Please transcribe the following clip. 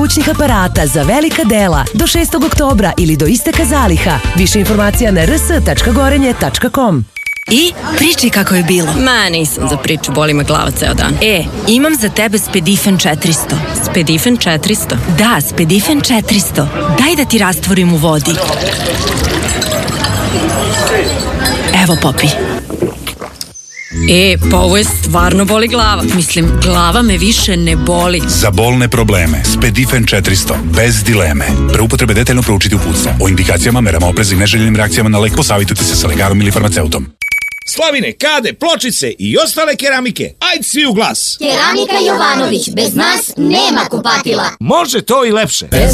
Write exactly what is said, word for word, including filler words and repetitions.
kućnih aparata za velika dela do šestog oktobra ili do isteka zaliha. Više informacija na r s tačka gorenje tačka com. I priči kako je bilo. Ma, nisam za priču, boli me glava ceo dan. E, imam za tebe Spedifen četiristo. Spedifen četiristo? Da, Spedifen četiristo. Daj da ti rastvorim u vodi. Evo, popi. E, pa ovo je stvarno boli glava. Mislim, glava me više ne boli. Za bolne probleme, Spedifen četiristo, bez dileme. Pre upotrebe detaljno proučiti uputstvo. O indikacijama, merama opreza i neželjenim reakcijama na lek posavitujte se sa lekarom ili farmaceutom. Slavine, kade, pločice i ostale keramike. Ajde svi u glas. Keramika Jovanović, bez nas nema kupatila. Može to i lepše. Bez